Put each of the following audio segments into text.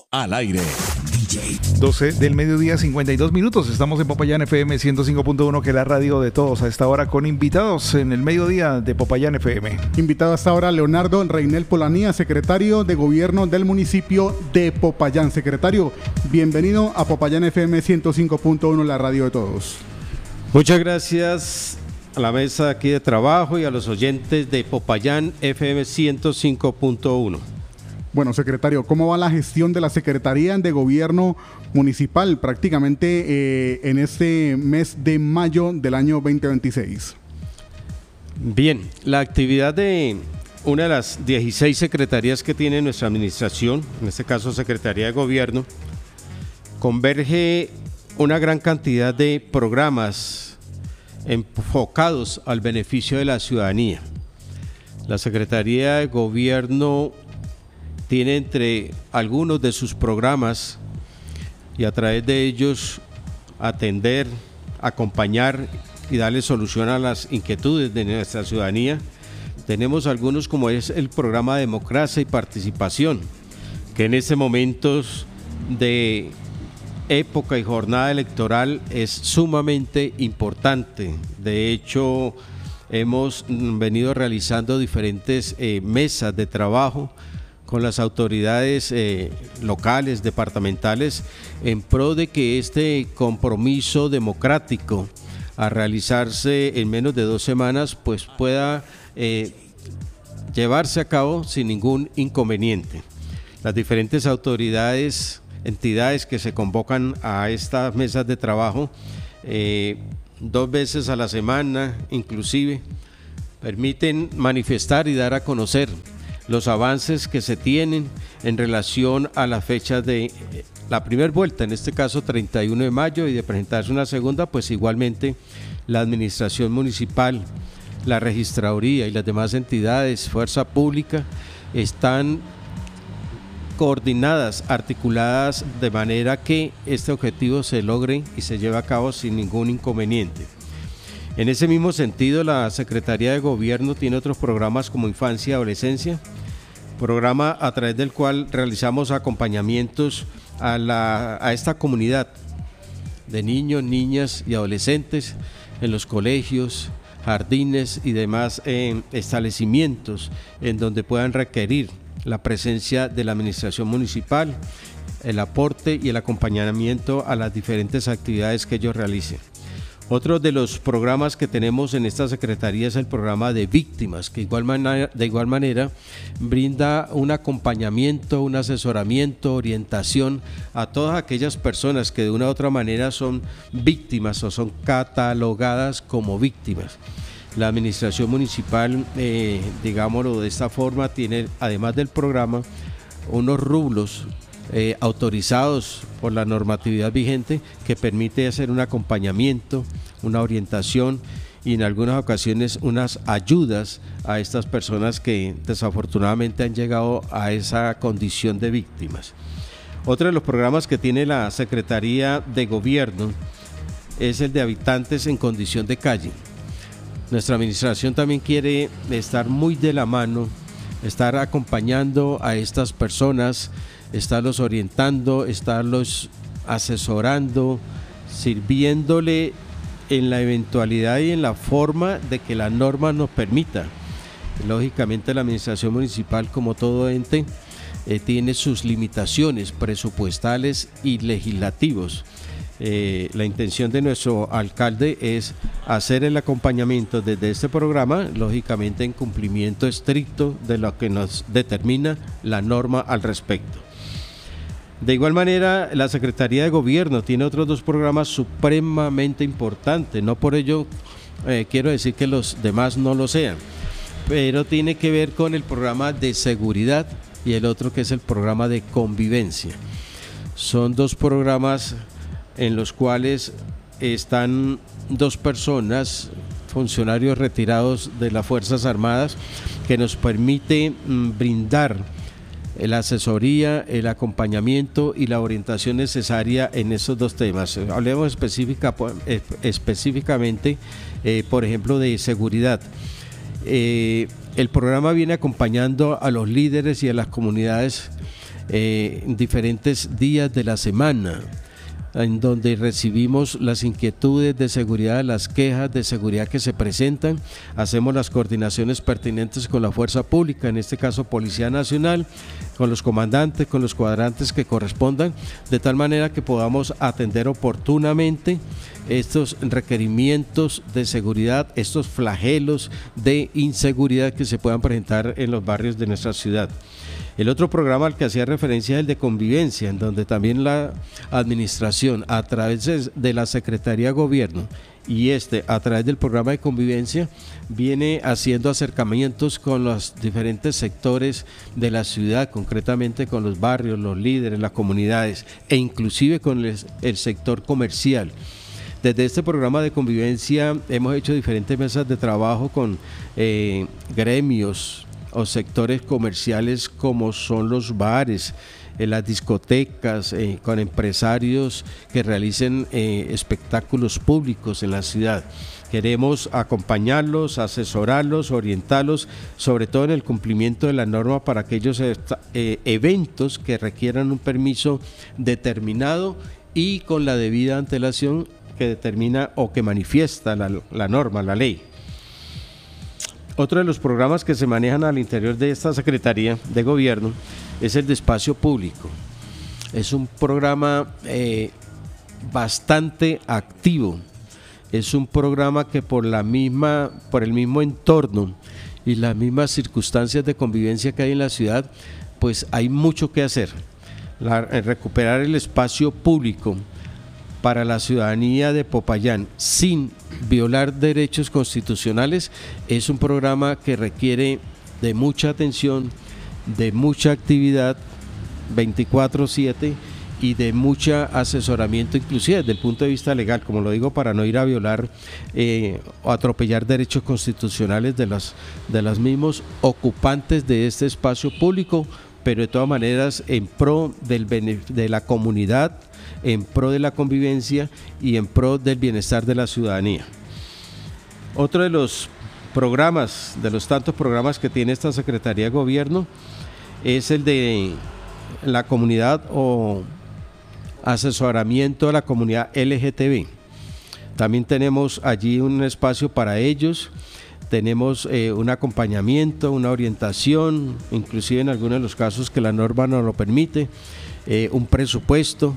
Al aire. DJ. 12 del mediodía, 52 minutos. Estamos en Popayán FM 105.1, que es la radio de todos. A esta hora con invitados en el mediodía de Popayán FM. Invitado hasta ahora Leonardo Reynel Polanía, secretario de Gobierno del municipio de Popayán. Secretario, bienvenido a Popayán FM 105.1, la radio de todos. Muchas gracias a la mesa aquí de trabajo y a los oyentes de Popayán FM 105.1. Bueno, secretario, ¿cómo va la gestión de la Secretaría de Gobierno Municipal prácticamente en este mes de mayo del año 2026? Bien, la actividad de una de las 16 secretarías que tiene nuestra administración, en este caso Secretaría de Gobierno, converge una gran cantidad de programas enfocados al beneficio de la ciudadanía. La Secretaría de Gobierno tiene entre algunos de sus programas y a través de ellos atender, acompañar y darle solución a las inquietudes de nuestra ciudadanía. Tenemos algunos como es el programa Democracia y Participación, que en este momento de época y jornada electoral es sumamente importante. De hecho, hemos venido realizando diferentes mesas de trabajo con las autoridades locales, departamentales, en pro de que este compromiso democrático a realizarse en menos de 2 semanas pues pueda llevarse a cabo sin ningún inconveniente. Las diferentes autoridades, entidades que se convocan a estas mesas de trabajo 2 veces a la semana inclusive, permiten manifestar y dar a conocer los avances que se tienen en relación a la fecha de la primera vuelta, en este caso 31 de mayo, y de presentarse una segunda, pues igualmente la administración municipal, la registraduría y las demás entidades, fuerza pública, están coordinadas, articuladas de manera que este objetivo se logre y se lleve a cabo sin ningún inconveniente. En ese mismo sentido, la Secretaría de Gobierno tiene otros programas como Infancia y Adolescencia, programa a través del cual realizamos acompañamientos a esta comunidad de niños, niñas y adolescentes en los colegios, jardines y demás establecimientos en donde puedan requerir la presencia de la administración municipal, el aporte y el acompañamiento a las diferentes actividades que ellos realicen. Otro de los programas que tenemos en esta secretaría es el programa de víctimas, que de igual manera brinda un acompañamiento, un asesoramiento, orientación a todas aquellas personas que de una u otra manera son víctimas o son catalogadas como víctimas. La administración municipal, digámoslo de esta forma, tiene además del programa unos rublos autorizados por la normatividad vigente que permite hacer un acompañamiento, una orientación y en algunas ocasiones unas ayudas a estas personas que desafortunadamente han llegado a esa condición de víctimas. Otro de los programas que tiene la Secretaría de Gobierno es el de habitantes en condición de calle. Nuestra administración también quiere estar muy de la mano, estar acompañando a estas personas, estarlos orientando, estarlos asesorando, sirviéndole en la eventualidad y en la forma de que la norma nos permita. Lógicamente la administración municipal, como todo ente, tiene sus limitaciones presupuestales y legislativos. La intención de nuestro alcalde es hacer el acompañamiento desde este programa, lógicamente en cumplimiento estricto de lo que nos determina la norma al respecto. De igual manera, la Secretaría de Gobierno tiene otros 2 programas supremamente importantes, no por ello quiero decir que los demás no lo sean, pero tiene que ver con el programa de seguridad y el otro que es el programa de convivencia. Son 2 programas en los cuales están 2 personas, funcionarios retirados de las Fuerzas Armadas, que nos permite brindar la asesoría, el acompañamiento y la orientación necesaria en esos 2 temas. Hablemos específicamente, por ejemplo, de seguridad. El programa viene acompañando a los líderes y a las comunidades diferentes días de la semana, en donde recibimos las inquietudes de seguridad, las quejas de seguridad que se presentan, hacemos las coordinaciones pertinentes con la fuerza pública, en este caso Policía Nacional, con los comandantes, con los cuadrantes que correspondan, de tal manera que podamos atender oportunamente estos requerimientos de seguridad, estos flagelos de inseguridad que se puedan presentar en los barrios de nuestra ciudad. El otro programa al que hacía referencia es el de convivencia, en donde también la administración, a través de la Secretaría de Gobierno y a través del programa de convivencia, viene haciendo acercamientos con los diferentes sectores de la ciudad, concretamente con los barrios, los líderes, las comunidades e inclusive con el sector comercial. Desde este programa de convivencia hemos hecho diferentes mesas de trabajo con gremios o sectores comerciales como son los bares, las discotecas, con empresarios que realicen espectáculos públicos en la ciudad. Queremos acompañarlos, asesorarlos, orientarlos, sobre todo en el cumplimiento de la norma para aquellos eventos que requieran un permiso determinado y con la debida antelación que determina o que manifiesta la norma, la ley. Otro de los programas que se manejan al interior de esta Secretaría de Gobierno es el de espacio público. Es un programa bastante activo. Es un programa que por el mismo entorno y las mismas circunstancias de convivencia que hay en la ciudad, pues hay mucho que hacer. Recuperar el espacio público para la ciudadanía de Popayán sin violar derechos constitucionales es un programa que requiere de mucha atención, de mucha actividad 24/7 y de mucho asesoramiento, inclusive desde el punto de vista legal, como lo digo, para no ir a violar o atropellar derechos constitucionales de los mismos ocupantes de este espacio público, pero de todas maneras en pro de la comunidad, en pro de la convivencia y en pro del bienestar de la ciudadanía. Otro de los programas, de los tantos programas que tiene esta Secretaría de Gobierno, es el de la comunidad o asesoramiento a la comunidad LGTB. También tenemos allí un espacio para ellos, tenemos un acompañamiento, una orientación, inclusive en algunos de los casos que la norma nos lo permite, un presupuesto.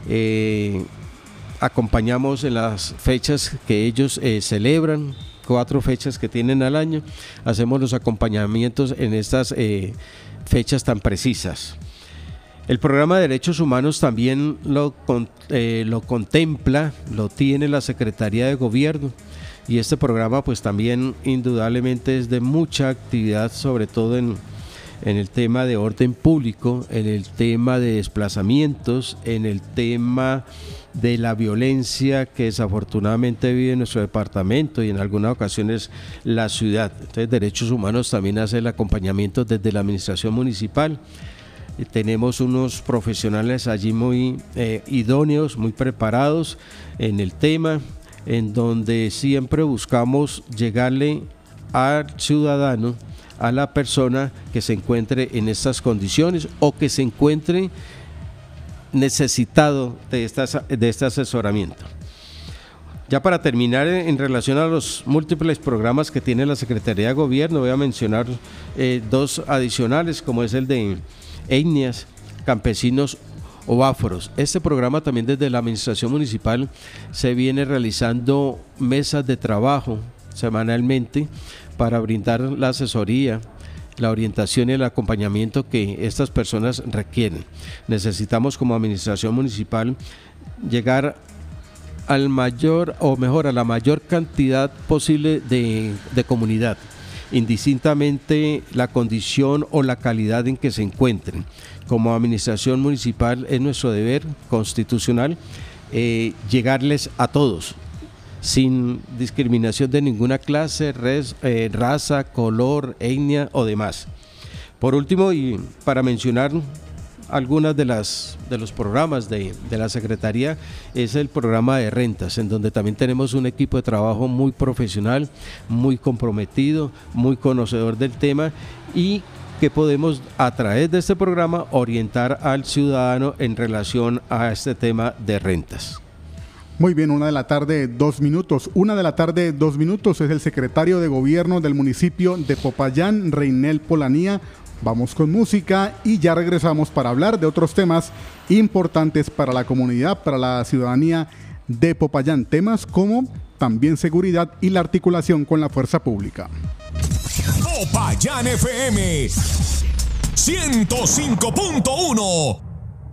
Acompañamos en las fechas que ellos celebran, 4 fechas que tienen al año, hacemos los acompañamientos en estas fechas tan precisas. El programa de derechos humanos también lo contempla, lo tiene la Secretaría de Gobierno, y este programa pues también indudablemente es de mucha actividad, sobre todo en el tema de orden público, en el tema de desplazamientos, en el tema de la violencia que desafortunadamente vive en nuestro departamento y en algunas ocasiones la ciudad. Entonces, Derechos Humanos también hace el acompañamiento desde la administración municipal. Tenemos unos profesionales allí muy idóneos, muy preparados en el tema, en donde siempre buscamos llegarle al ciudadano, a la persona que se encuentre en estas condiciones o que se encuentre necesitado de este asesoramiento. Ya para terminar, en relación a los múltiples programas que tiene la Secretaría de Gobierno, voy a mencionar 2 adicionales, como es el de etnias, campesinos o afros. Este programa también desde la administración municipal se viene realizando mesas de trabajo semanalmente para brindar la asesoría, la orientación y el acompañamiento que estas personas requieren. Necesitamos como administración municipal llegar al mayor, o mejor, a la mayor cantidad posible de comunidad, indistintamente la condición o la calidad en que se encuentren. Como administración municipal es nuestro deber constitucional llegarles a todos, sin discriminación de ninguna clase, raza, color, etnia o demás. Por último, y para mencionar algunas de los programas de la Secretaría, es el programa de rentas, en donde también tenemos un equipo de trabajo muy profesional, muy comprometido, muy conocedor del tema y que podemos a través de este programa orientar al ciudadano en relación a este tema de rentas. Muy bien, 1:02 p.m. 1:02 p.m. es el secretario de gobierno del municipio de Popayán, Reinel Polanía. Vamos con música y ya regresamos para hablar de otros temas importantes para la comunidad, para la ciudadanía de Popayán. Temas como también seguridad y la articulación con la fuerza pública. Popayán FM 105.1